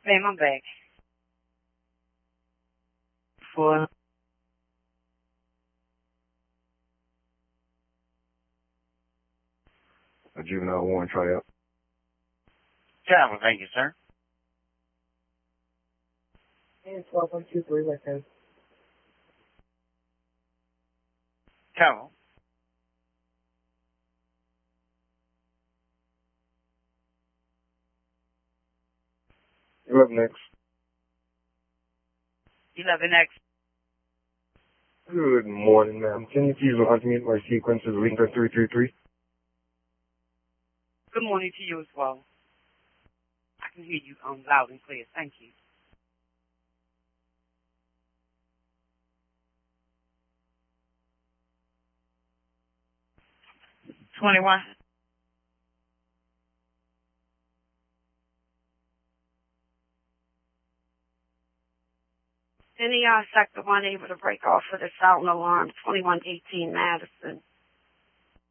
Ma'am, I'm back. For a juvenile warrant tryout. Travel, thank you, sir. And 12123 West Coast. Travel. You're up next. 11X. Good morning, ma'am. Can you please unmute my sequence as Lincoln 333? Good morning to you as well. I can hear you loud and clear. Thank you. $21. Any sector one able to break off for the silent alarm, 2118 Madison.